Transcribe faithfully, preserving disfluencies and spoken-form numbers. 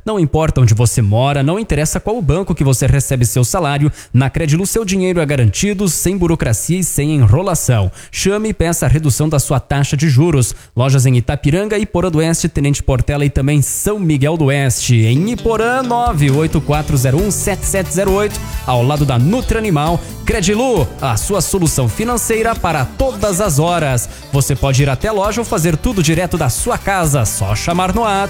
Não importa onde você mora, não interessa qual o banco que você recebe seu salário, na Credilu seu dinheiro é garantido, sem burocracia e sem enrolação. Chame e peça a redução da sua taxa de juros. Lojas em Itapiranga, Iporã do Oeste, Tenente Portela e também São Miguel do Oeste. Em Iporã, nove oito quatro zero um sete sete zero oito, ao lado da Nutri Animal. Credilu, a sua solução financeira para todas as horas. Você pode ir até a loja ou fazer tudo direto da sua casa. Só chamar no WhatsApp